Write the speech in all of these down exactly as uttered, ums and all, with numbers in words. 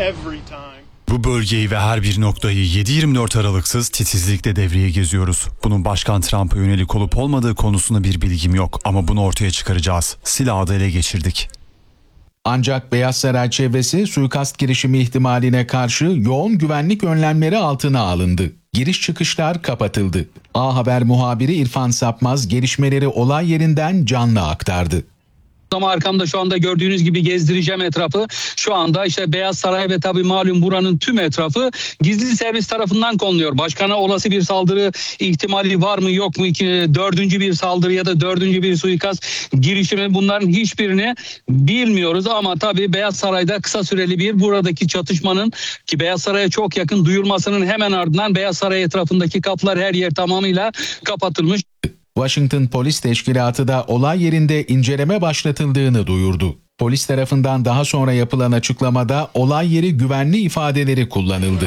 Bu bölgeyi ve her bir noktayı yedi yirmi dört aralıksız titizlikle devreye geziyoruz. Bunun Başkan Trump'a yönelik olup olmadığı konusunda bir bilgim yok ama bunu ortaya çıkaracağız. Silahı da ele geçirdik. Ancak Beyaz Saray çevresi suikast girişimi ihtimaline karşı yoğun güvenlik önlemleri altına alındı. Giriş çıkışlar kapatıldı. A Haber muhabiri İrfan Sapmaz gelişmeleri olay yerinden canlı aktardı. Ama arkamda şu anda gördüğünüz gibi gezdireceğim etrafı. Şu anda işte Beyaz Saray ve tabii malum buranın tüm etrafı gizli servis tarafından konuluyor. Başkana olası bir saldırı ihtimali var mı yok mu? İki, dördüncü bir saldırı ya da dördüncü bir suikast girişimi, bunların hiçbirini bilmiyoruz. Ama tabii Beyaz Saray'da kısa süreli bir buradaki çatışmanın, ki Beyaz Saray'a çok yakın, duyurmasının hemen ardından Beyaz Saray etrafındaki kapılar, her yer tamamıyla kapatılmış. Washington Polis Teşkilatı da olay yerinde inceleme başlatıldığını duyurdu. Polis tarafından daha sonra yapılan açıklamada olay yeri güvenli ifadeleri kullanıldı.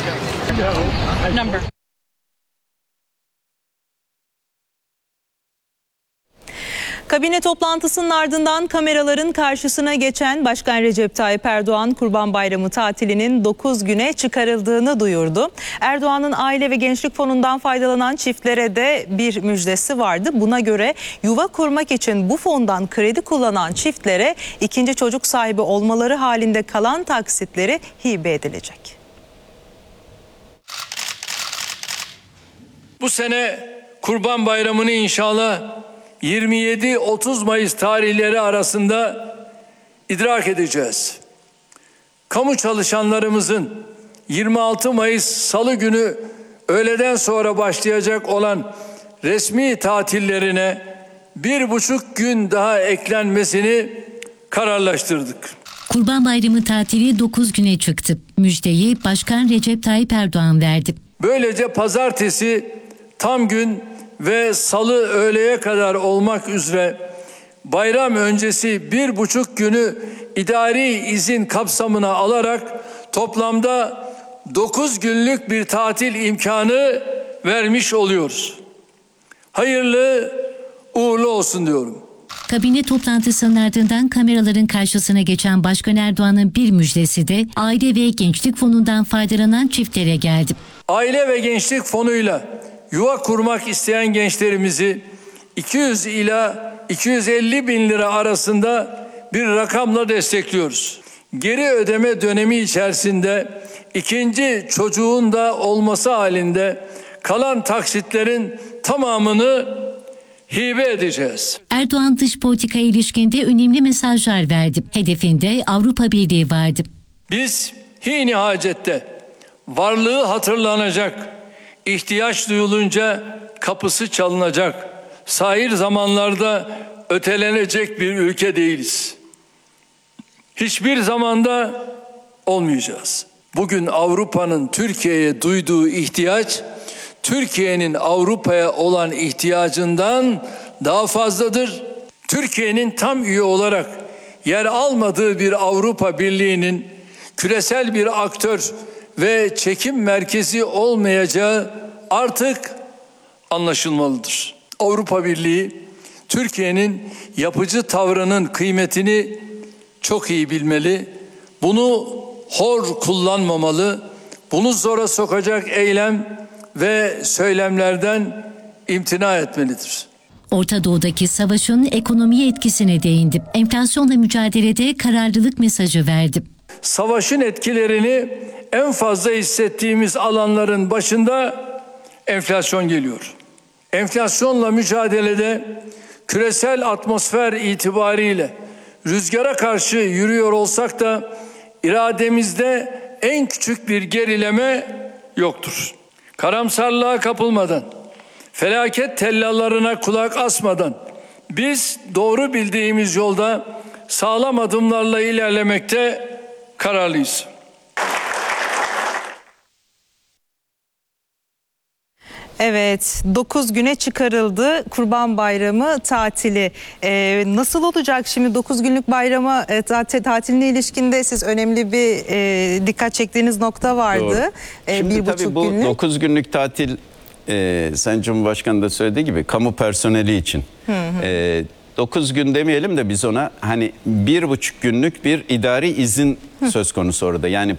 Kabine toplantısının ardından kameraların karşısına geçen Başkan Recep Tayyip Erdoğan, Kurban Bayramı tatilinin dokuz güne çıkarıldığını duyurdu. Erdoğan'ın Aile ve Gençlik Fonu'ndan faydalanan çiftlere de bir müjdesi vardı. Buna göre yuva kurmak için bu fondan kredi kullanan çiftlere ikinci çocuk sahibi olmaları halinde kalan taksitleri hibe edilecek. Bu sene Kurban Bayramı'nı inşallah yirmi yedi otuz Mayıs tarihleri arasında idrak edeceğiz. Kamu çalışanlarımızın yirmi altı Mayıs Salı günü öğleden sonra başlayacak olan resmi tatillerine bir buçuk gün daha eklenmesini kararlaştırdık. Kurban Bayramı tatili dokuz güne çıktı. Müjdeyi Başkan Recep Tayyip Erdoğan verdi. Böylece pazartesi tam gün ve salı öğleye kadar olmak üzere bayram öncesi bir buçuk günü idari izin kapsamına alarak toplamda dokuz günlük bir tatil imkanı vermiş oluyoruz. Hayırlı uğurlu olsun diyorum. Kabine toplantısının ardından kameraların karşısına geçen Başkan Erdoğan'ın bir müjdesi de Aile ve Gençlik Fonu'ndan faydalanan çiftlere geldi. Aile ve Gençlik Fonu'yla yuva kurmak isteyen gençlerimizi iki yüz ila iki yüz elli bin lira arasında bir rakamla destekliyoruz. Geri ödeme dönemi içerisinde ikinci çocuğun da olması halinde kalan taksitlerin tamamını hibe edeceğiz. Erdoğan dış politikaya ilişkinde önemli mesajlar verdi. Hedefinde Avrupa Birliği vardı. Biz hini hacette varlığı hatırlanacak, ihtiyaç duyulunca kapısı çalınacak, sahil zamanlarda ötelenecek bir ülke değiliz. Hiçbir zamanda olmayacağız. Bugün Avrupa'nın Türkiye'ye duyduğu ihtiyaç, Türkiye'nin Avrupa'ya olan ihtiyacından daha fazladır. Türkiye'nin tam üye olarak yer almadığı bir Avrupa Birliği'nin küresel bir aktör ve çekim merkezi olmayacağı artık anlaşılmalıdır. Avrupa Birliği, Türkiye'nin yapıcı tavrının kıymetini çok iyi bilmeli. Bunu hor kullanmamalı. Bunu zora sokacak eylem ve söylemlerden imtina etmelidir. Orta Doğu'daki savaşın ekonomiye etkisine değindi. Enflasyonla mücadelede kararlılık mesajı verdi. Savaşın etkilerini en fazla hissettiğimiz alanların başında enflasyon geliyor. Enflasyonla mücadelede küresel atmosfer itibariyle rüzgara karşı yürüyor olsak da irademizde en küçük bir gerileme yoktur. Karamsarlığa kapılmadan, felaket tellallarına kulak asmadan biz doğru bildiğimiz yolda sağlam adımlarla ilerlemekte kararlıyız. Evet, dokuz güne çıkarıldı Kurban Bayramı tatili. Ee, nasıl olacak şimdi dokuz günlük bayrama e, tatiline ilişkinde siz önemli bir e, dikkat çektiğiniz nokta vardı. E, şimdi bir tabii buçuk bu günlük. dokuz günlük tatil e, Sayın Cumhurbaşkanı da söylediği gibi kamu personeli için. Hı hı. E, dokuz gün demeyelim de biz ona hani bir buçuk günlük bir idari izin söz konusu orada. Yani